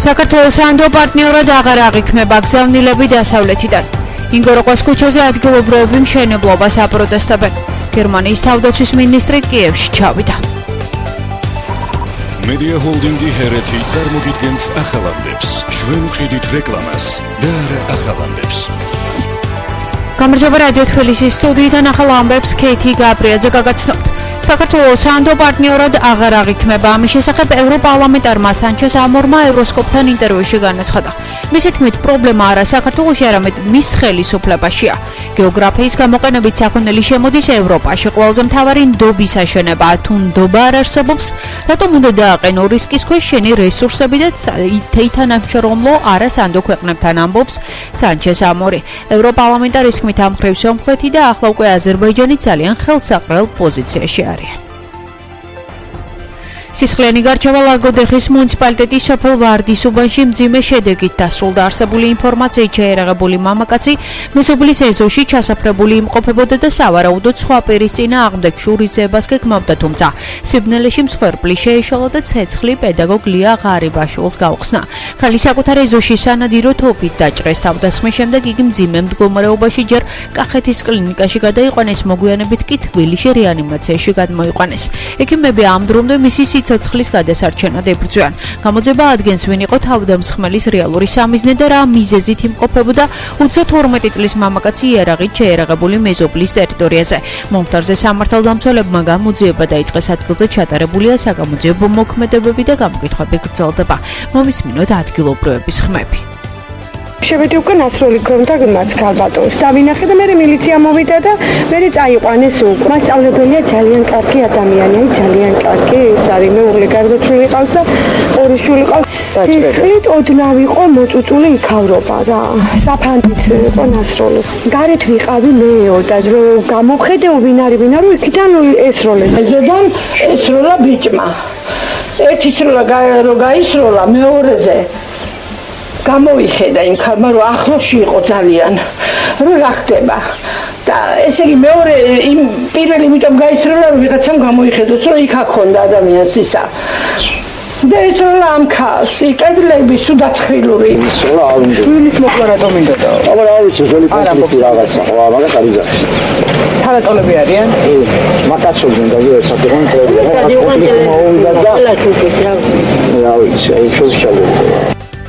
საქართველოს ანდო პარტნიორად აღარ აღიქმება გზავნილები დასავლეთიდან. ინგოროყვას ქუჩაზე ადგილობრივები მშენებლობას აპროტესტებენ. გერმანიის თავდაცვის მინისტრი კიევში ჩავიდა. მედია ჰოლდინგი ჰერეთი წარმოგიდგენთ ახალამდებს. ჩვენ ვყიდით რეკლამას და არა ახალამდებს. გამარჯობა რადიო თბილისის სტუდიიდან ახალ ამბებს ქეითი გაბრიაძე გაგაცნობთ. საქართველოს ანდო პარტნიორად აღარ აღიქმება. ამის შესახებ ევროპარლამენტარმა სანჩეს ამორმა ევროსკოპთან ინტერვიუში განაცხადა. მისი თქმით, პრობლემა არა საქართველოში, არამედ მის ხელისუფლებაშია. გეოგრაფიის გამოყენებით საქონელი შემოდის ევროპაში. ყველაზე მთავარი ნდობის აშენებაა. თუ ნდობა არ არსებობს, რატომ უნდა დააყენო რისკის ქვეშ შენი რესურსები და თვითანამშრომლო არა სანდო ქვეყნებთან, ამბობს სანჩეს ამორი. ევროპარლამენტარის თქმით, ამ მხრივ სომხეთი და ახლა უკვე აზერბაიჯანი ძალიან ხელსაყრელ პოზიციაში არიან. სისხლიანი გარჩევა ლაგოდეხის მუნიციპალიტეტის სოფელ ვარდის უბანში მძიმე შედეგით დასრულდა. არსებული ინფორმაციით შეერაღებული მამაკაცი მეზობლის ეზოში ჩასაფრებული იმყოფებოდა და სავარაუდოდ სხვა პირის წინააღმდეგ შურისძიებას გეგმავდა, თუმცა სიბნელეში მსხვერპლი შეეშალა და ცეცხლი პედაგოგ ლია ღარიბაშვილს გაუხსნა. ხალი საკუთარ ეზოში სანადირო თოფით დაჭრეს. თავდასხმის შემდეგ იგი მძიმე მდგომარეობაში ჯერ კახეთის კლინიკაში გადაიყვანეს, მოგვიანებით კი თბილისში რეანიმაციაში გადმოიყვანეს. ექიმები ამ დრომდე მისი სიცოცხლის გადასარჩენად ებრძვიან. გამოძება ადგენს, ვინ იყო თავდამსხმელის რეალური სამიზნე და რა მიზეზით იმყოფებოდა 32 წლის მამაკაცი იარაღით შეერაღებული მეზობლის ტერიტორიაზე. მომხდარზე სამართალდამცველებმა გამოძიება დაიწყეს. ადგილზე ჩატარებულია საგამოძიებო მოქმედებები და გამოკითხვები გრძელდება. მომისმინოთ ადგილობრივების ხმები. შევედი უკვე ნასროლი ქონდა მას ქალბატონს. დავინახე და მე მილიცია მოვიდა და მე წაიყვანეს უკვე. მასწავლებელია ძალიან კარგი ადამიანია, ძალიან კარგი. ეს არის მეუღლე გარდაცვლილი ყავს და ორი შვილი ყავს. სისხლით ოდნავ იყო მოწუწული იქავრობა რა. საფანტით იყო ნასროლი. გარეთ ვიყავი მეო და რო გამოვხედეო ვინ არის, იქიდან ესროლეს. ზედან ესროლა ბიჭმა. ერთი სროლა რო გაისროლა მეორეზე გამოიხედა იმ ხალხმა, რომ ახლოში იყო ძალიან, რომ რა ხდება. და ესე იგი მეორე იმ პირველი იმიტომ გაისროლა, რომ ვიღაცამ გამოიხედოს, რომ იქ აქონდა ადამიანს ისა. და ესროლა ამ ხალხს, კედლები სულ დაცხილური. ესროლა არ უნდა. შვილის მოყვა რატომ მინდოდა? აბა რა ვიცი, ზოლი კონფლიქტი რაღაცა, ხო, მაგას არის ძახი. თანატოლები არიან? მაკაცობდნენ და ვიერთად იყვნენ წერილი. ეს კონფლიქტი მოვიდა და რა ვიცი, აი შევშალე.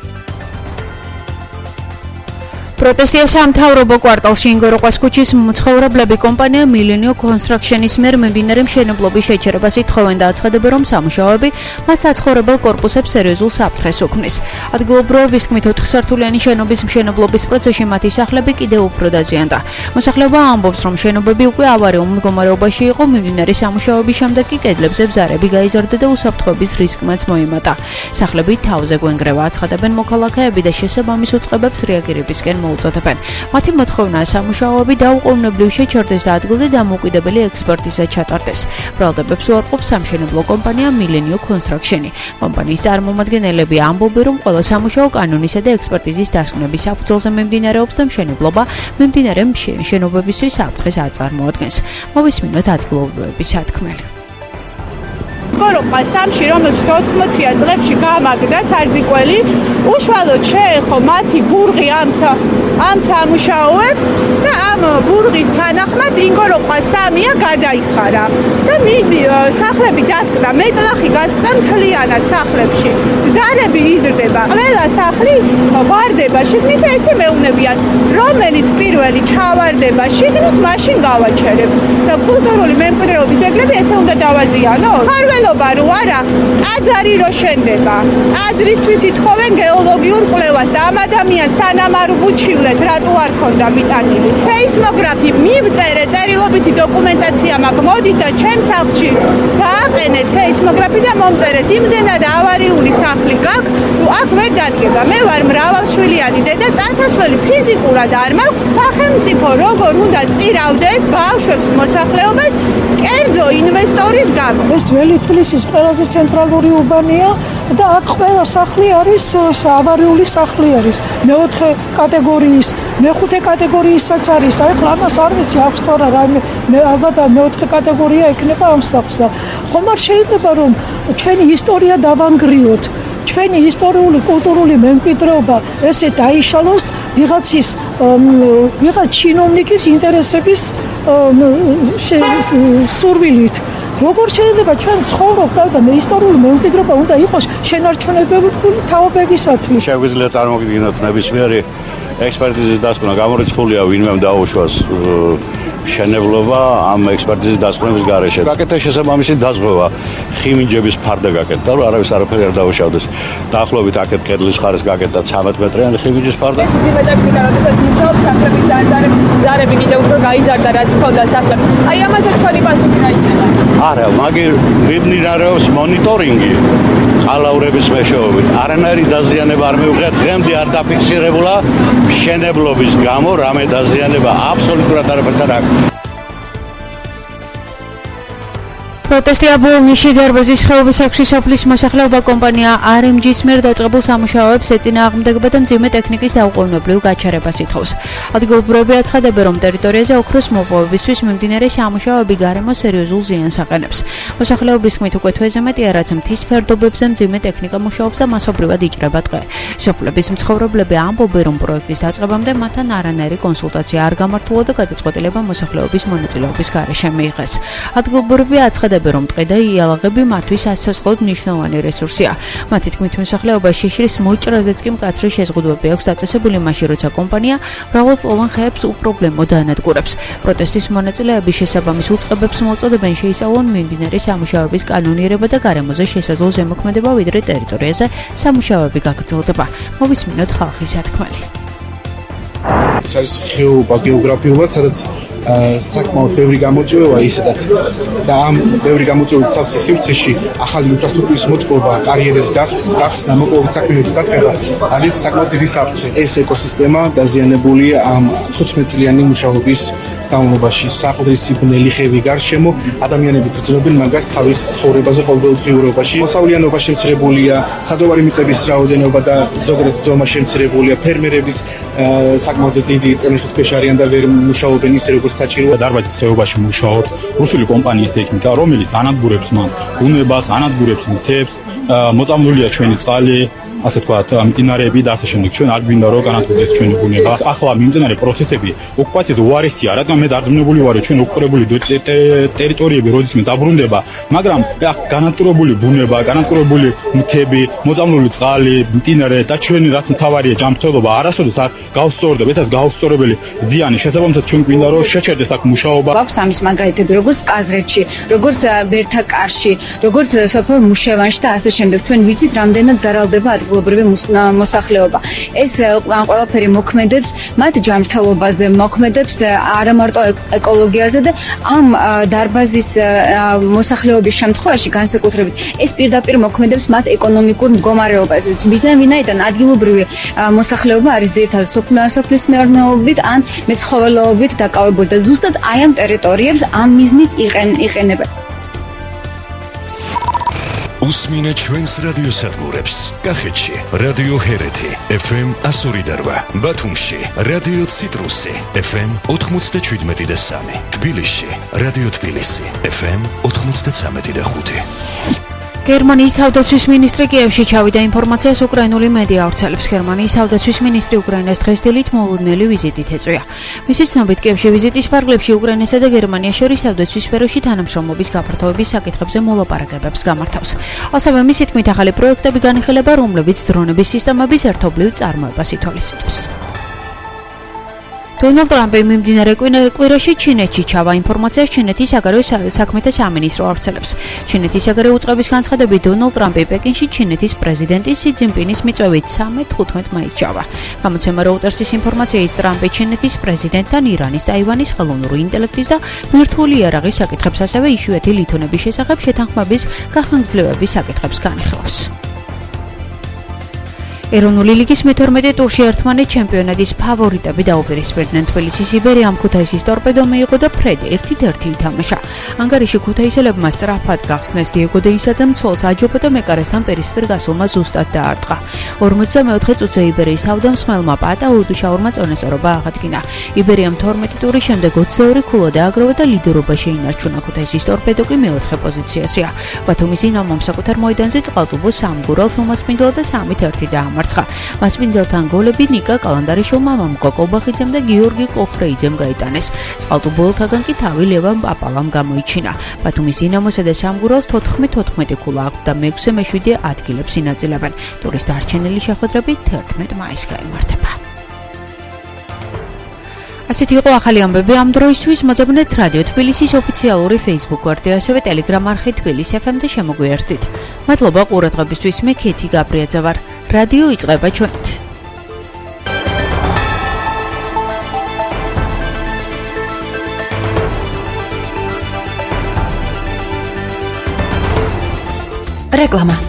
პროტესტია სამთავრობო კვარტალში ინგოროყვას ქუჩის მცხოვრებლები კომპანია Millennium Construction-ის მიერ მიმდინარე მშენებლობის შეჩერებას ითხოვენ და აცხადებენ, რომ სამუშაოები მათ საცხოვრებელ კორპუსებს სერიოზულ საფრთხეს უქმნის. ადგილობრივების თქმით, 4 სართულიანი შენობის მშენებლობის პროცესში მათი სახლები კიდევ უფრო დაზიანდა. მოსახლეობა ამბობს, რომ შენობები უკვე ავარიულ მდგომარეობაში იყო, მიმდინარე სამუშაოების შემდეგ კი კედლებზე ბზარები გაიზარდა და უსაფრთხოების რისკმაც მოიმატა. სახლები თავზე გვენგრევა, აცხადებენ მოქალაქეები და შესაბამის უწყებებს რეაგირებისკენ უწოდებენ. მათი მოთხოვნაა სამუშაოები დაუყოვნებლივ შეჩერდეს და ადგილზე დამოუკიდებელი ექსპერტიზა ჩატარდეს. ბრალდებებს უარყოფს სამშენებლო კომპანია Millennium Construction-ი. კომპანიის წარმომადგენლები ამბობენ, რომ ყველა სამუშაო კანონისა და ექსპერტიზის დასკვნების საფუძველზე მიმდინარეობს და მშენებლობა მიმდინარე შენობებისთვის საფრთხეს არ წარმოადგენს. მოვისმინოთ ადგილობრივების სათქმელი. გოროყვა სამში, რომელშიც 80-იან წლებში გამაგდა სარდიკველი, უშუალოდ შეეხო მათი ბურღი ამ სამუშაოებს და ამ ბურღის თანახმად ინგოროყვა 3-ია გადაიხარა. და სახლები დასკდა, მეტლახი გასკდა მთლიანად სახლებში. ზარები იზრდება, ყველა სახლი ვარდება შიგნით და ესე მეუნებიან, რომელიც პირველი ჩავარდება შიგნით, მაშინ გავაჩერებ. და კულტურული მემკვიდრეობის ძეგლები ესე უნდა დავაზიანო. ხარველობა რო არა, ტაძარი რო შენდება. ტაძრისთვის ითხოვენ გეოლოგიურ კვლევას და ამ ადამიანს სანამ არ ვუჩივლეთ, რატო არ ქონდა მიტანილი. სეისმოგრაფი მივწერე, წერილობითი დოკუმენტაცია მაქვს, მოდით და ჩემ სახლში დააყენეთ სეისმოგრაფი და მომწერეს. იმდენად ავარიული სახლი გაქვს, რომ აქ ვერ დადგება. მე ვარ მრავალშვილიანი დედა, წასასვლელი ფიზიკურად არ მაქვს. სახელმწიფო როგორ უნდა წირავდეს ბავშვებს მოსახლეობას კერძო ინვესტორის გამო. ეს ძველი თბილისის ყველაზე ცენტრალური უბანია და აქ ყველა სახლი არის ავარიული სახლი არის. მეოთხე კატეგორიის, მეხუთე კატეგორიისაც არის. აი ხლა ამას არ ვიცი აქვს თუ არა რაიმე ალბათ მეოთხე კატეგორია ექნება ამ სახლს. ხომ არ შეიძლება რომ ჩვენი ისტორია დავანგრიოთ. ჩვენი ისტორიული კულტურული მემკვიდრეობა ესე დაიშალოს ვიღაც ჩინოვნიკის ინტერესების სურვილით. როგორ შეიძლება ჩვენ ცხოვრობთ და ისტორიული მემკვიდრეობა უნდა იყოს შენარჩუნებული თაობებისათვის. შეგვიძლია წარმოგიდგინოთ ნებისმიერი ექსპერტიზის დასკვნა გამორიცხულია ვინმე დაუშვას შენებლობა ამ ექსპერტიზის დასკვნების გარეშე. გაკეთდა შესაბამისი დაზღვევა ხიმინჯების ფარდა გაკეთდა, რომ არავის არაფერი არ დაუშავდეს. დაახლოებით აქეთ კედლის ხარეს გაკეთდა 13 მეტრიანი ხიმინჯის ფარდა. ეს ძიმე ტექნიკა, როდესაც მუშაობს სახლები ძარებს, მზარები კიდევ უფრო გაიზარდა რაც ჰქონდა სახლებს. აი ამაზე თქვენი პასუხი რა იქნება? არა, მაგერ მიმდინარეობს მონიტორინგი ხალაურების მეშვეობით. არანაირი დაზიანება არ მიუღია, დღემდე არ დაფიქსირებულა მშენებლობის გამო რამე დაზიანება აბსოლუტურად არაფერს არ აქვს. პროტესტი აბოლნიში დარბაზის ხეობის 6 სოფლის მოსახლეობა კომპანია RMG-ს მიერ დაწყებულ სამუშაოებს ეწინააღმდეგება და მძიმე ტექნიკის დაუყოვნებლივ გაჩერებას ითხოვს. ადგილობრივები აცხადებენ, რომ ტერიტორიაზე ოქროს მოპოვებისთვის მიმდინარე სამუშაოები გარემოს სერიოზულ ზიანს აყენებს. მოსახლეობის თქმით, უკვე თვეზე მეტია, რაც მთის ფერდობებზე მძიმე ტექნიკა მუშაობს და მასობრივად იჭრება ტყე. სოფლების მცხოვრებლები ამბობენ, რომ პროექტის დაწყებამდე მათთან არანაირი კონსულტაცია არ გამართულა და გადაწყვეტილება მოსახლეობის მონაწილეობის გარეშე მიიღეს. ადგილობრივები აცხადებენ, რომ ტყე და იალაღები მათთვის ასაცილებლად მნიშვნელოვანი რესურსია. მათი თქმით, მოსახლეობა შეშლის მოჭრაზეც კი მკაცრი შეზღუდვები აქვს დაწესებული მაშინ, როცა კომპანია მრავალწლოვან ხეებს უპრობლემოდ დაანადგურებს. პროტესტის მონაწილეები შესაბამის უწყებებს მოწოდებენ შეისწავლონ მიმდინარე სამუშაოების კანონიერება და გარემოზე შესაძლო ზემოქმედება, ვიდრე ტერიტორიაზე სამუშაოები გაგრძელდება. მოვისმინოთ ხალხის სათქმელი. ეს არის ხეობა გეოგრაფიულად, სადაც საკმაოდ ბევრი გამოწვევა ისედაც და ამ ბევრი გამოწვევის სავსე სივრცეში ახალი ინფრასტრუქტურის მოწყობა, კარიერის გახსნა, მოპოვების საქმეების დაწყება არის საკმაოდ დიდი საფრთხე. ეს ეკოსისტემა დაზიანებულია ამ 15 წლიანი მუშაობის განმავლობაში. საყდრისი ბნელი ხევი გარშემო ადამიანები გრძნობენ მაგას თავის ცხოვრებაზე ყოველდღიურობაში. მოსავლიანობა შემცირებულია, საძოვარი მიწების რაოდენობა და ზოგადად ზომა შემცირებულია. ფერმერების საკმაოდ დიდი წინასწრის ქვეშ არიან და ვერ მუშაობენ ისე როგორც საჭიროა. დარბაზის ხეობაში მუშაობს რუსული კომპანიის ტექნიკა, რომელიც ანადგურებს მან ბუნებას, ანადგურებს მთებს, მოწამლულია ჩვენი წყალი, ასე ვთქვათ, მდინარეები და ასე შემდეგ. ჩვენ არ გვინდა რომ განადგურდეს ჩვენი ბუნება. ახლა მიმდინარე პროცესები ოკუპაციაზე უარესია, რადგან მე დარწმუნებული ვარ, რომ ჩვენ ოკუპირებული ტერიტორიები როდესაც დაბრუნდება, მაგრამ განადგურებული ბუნება, განადგურებული მთები, მოწამლული წყალი, მდინარე და ჩვენი რაც მთავარია ჯანმრთელობა არასოდეს არ გავსწორდება, ესეც გაუსწორებელი ზიანი. შესაბამისად ჩვენ გვინდა რომ შეჩერდეს აქ მუშაობა. გვაქვს ამის მაგალითები, როგორც კაზრეთში, როგორც ბერთაკარში, როგორც სოფელ მუშევანში და ასე შემდეგ. ჩვენ ვიცით, რამდენად ზარალდება ადგილობრივი მოსახლეობა. ეს ყველაფერი მოქმედებს მათ ჯანმრთელობაზე, მოქმედებს არა მარტო ეკოლოგიაზე და ამ დარბაზის მოსახლეობის შემთხვევაში განსაკუთრებით ეს პირდაპირ მოქმედებს მათ ეკონომიკურ მდგომარეობაზე. ვინაიდან ადგილობრივი მოსახლეობა არის ძირითადად სოფლის მეურნეობით ან მეცხოველეობით დაკავებული და ზუსტად აი ამ ტერიტორიებს ამ მიზნით იყენებენ. უსმინე ჩვენს რადიოსადგურებს. კახეთში რადიო ჰერეთი FM 102.8, ბათუმში რადიო ციტრუსი FM 97.3, თბილისში რადიო თბილისი FM 93.5. გერმანიის თავდაცვის მინისტრი კიევში ჩავიდა ინფორმაციას უკრაინული მედია ავრცელებს. გერმანიის თავდაცვის მინისტრი უკრაინას დღესდღეობით მოულოდნელი ვიზიტით ეწვია. მისი ცნობით კიევში ვიზიტის პარკლებში უკრაინასა და გერმანიას შორის თავდაცვის სფეროში თანამშრომლობის გაფართოების საკითხებზე მოლაპარაკებებს გამართავს. ასევე მისი თქმით, ახალი პროექტები განიხილება, რომლებიც დრონების სისტემების ერთობლივ წარმოებას ითვალისწინებს. დონალდ ტრამპი მიმდინარე კვირაში ჩინეთში ჩავა. ინფორმაციას ჩინეთის საგარეო საქმეთა სამინისტრო ავრცელებს. ჩინეთის საგარეო უწყების განცხადებით, დონალდ ტრამპი პეკინში ჩინეთის პრეზიდენტი სი ძინპინის მიწვევით 13-15 მაისს ჩავა. გამოცემა Reuters-ის ინფორმაციით, ტრამპი ჩინეთის პრეზიდენტთან ირანის, ტაივანის, ხელოვნური ინტელექტის და ბირთვული იარაღის საკითხებს, ასევე იშვიათი ლითონების შესახებ შეთანხმების გახანგრძლივების საკითხებს განიხილავს. ეროვნული ლიგის მე-12 ტურში ერთმანეთ ჩემპიონატის ფავორიტები დაუპირისპირდნენ. თბილისის იბერიამ ქუთაისის ტორპედო მიიღო და ფრედ 1-1 ითამაშა. ანგარიში ქუთაისელებმა სწრაფად გახსნეს დიეგო დეისაძემ ცოლს აჯობა და მეკარესთან პირისპირ გასულმა ზუსტად დაარტყა. 44 წუთზე იბერიის თავდამსხმელმა პატა უდუშაურმა წონასწორობა აღადგინა. იბერიამ 12 ტურის შემდეგ 22 ქულა დააგროვა და ლიდერობა შეინარჩუნა. ქუთაისის ტორპედო კი მეოთხე პოზიციაშია. ბათუმის დინამომ საკუთარ მოედანზე წყალტუბოს სამგურალს უმასპინძლა და 3-1 დაამარცხა. მასპინძელთან გოლები ნიკა კალანდარიშოვმა, მამუკა კობახიძემ და გიორგი კოხრეიძემ გაიტანეს. წყალტუბოელთაგან კი თავი ლევან პაპალამ გამოიჩინა. ბათუმის დინამოსა და სამგურალს 14 ქულა აქვს და მე-6 მე-7 ადგილებს ინაწილებენ. ტურის დარჩენილი შეხვედრები 11 მაისს გაიმართება. ასეთი იყო ახალი ამბები ამ დროისთვის. მოძებნეთ რადიო თბილისის ოფიციალური Facebook გვერდი, ასევე Telegram არხი თბილისი FM და შემოგვიერთდით. მადლობა ყურადღებისთვის. მე ქეთი გაბრიაძე ვარ. რადიო იწყება ჩვენით. რეკლამა.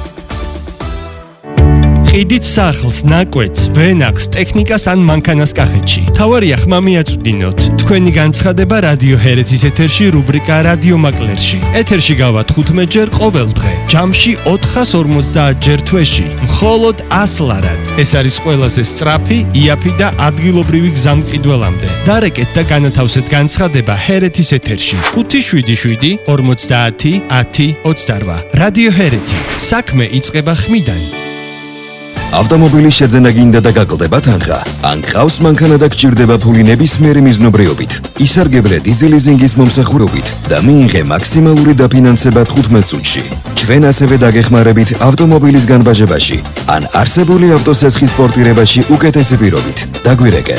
ყიდით სახლს, ნაკვეთს, ვენახს, ტექნიკას ან მანქანას კახეთში. თავარია ხმა მიაწვდინოთ. თქვენი განცხადება რადიო ჰერეთის ეთერში რუბრიკა რადიო მაკლერში. ეთერში გავართ 15 ჯერ ყოველ დღე. ჯამში 450 ჯერ თვეში. მხოლოდ 100 ლარად. ეს არის ყველაზე სწრაფი, იაფი და ადგილობრივი გზამკიდველამდე. დარეკეთ და განათავსეთ განცხადება ჰერეთის ეთერში. 577 50 10 28. რადიო ჰერეთი. საქმე იწყება ხმიდან. ავტომობილის შეძენა გინდა და გაკლდება თანხა. ან გყავს მანქანა და გჭირდება ფული ნებისმიერი მიზნობრიობით. ისარგებლე დიზელიზინგის მომსახურებით და მიიღე მაქსიმალური დაფინანსება 15 წუთში. ჩვენ ასევე დაგეხმარებით ავტომობილის განბაჟებაში ან არსებული ავტოსესხის პორტირებაში უკეთესი პირობით. დაგვირეკე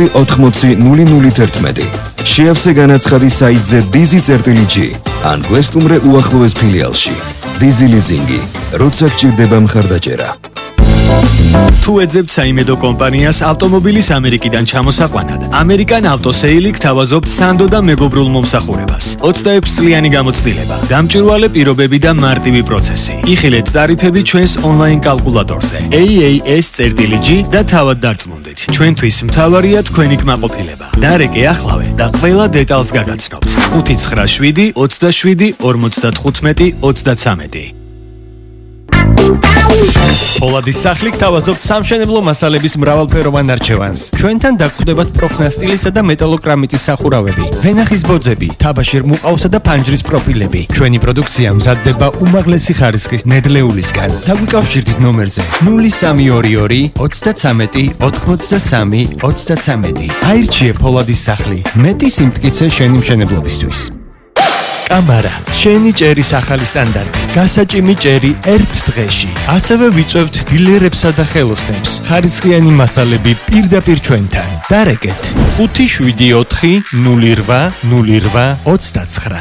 280 შეავსე განაცხადი საიტზე dizi.g ან გვესტუმრე უახლოეს ფილიალში. დიზელიზინგი, როცა გჭირდება მხარდაჭერა. თუ ეძებთ საიმედო კომპანიას ავტომობილის ამერიკიდან ჩამოსაყვანად, ამერიკან ავტოსეილი გთავაზობთ სანდო და მეგობრულ მომსახურებას. 26 წლიანი გამოცდილება, გამჭვირვალე პირობები და მარტივი პროცესი. იხილეთ ტარიფები ჩვენს ონლაინ კალკულატორზე. AAS.G და თავად დარწმუნდით. ჩვენთვის მთავარია თქვენი კმაყოფილება. დარეკე ახლავე და ყველა დეტალს გაგაცნობთ. 597 27 55 33. პოლადის სახლი გთავაზობთ სამშენებლო მასალების მრავალფეროვან არჩევანს. ჩვენთან დაგხვდებათ პროფნასტილისა და მეტალოკრამიტის სახურავები, ვენახის ბოძები, თაბაშირ მუყაოსა და ფანჯრის პროფილები. ჩვენი პროდუქცია მზადდება უმაღლესი ხარისხის ნედლეულისგან. დაგვიკავშირდით ნომერზე 0322 33 83 33. აირჩიე პოლადის სახლი. მეტი სიმტკიცე შენი მშენებლობისთვის. კამარა, შენი ჭერის ახალი სტანდარტი, გასაჭიმი ჭერი ერთ დღეში. ასევე ვიწევთ დილერებსა და ხელოსნებს. ხარისხიანი მასალები პირდაპირ ჩვენთან. დარეკეთ 574 08 08 29.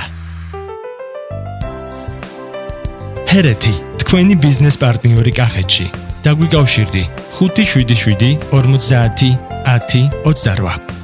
ჰერეთი, თქვენი ბიზნეს პარტნიორი კახეთში. დაგვიკავშირდი 577 50 10 28.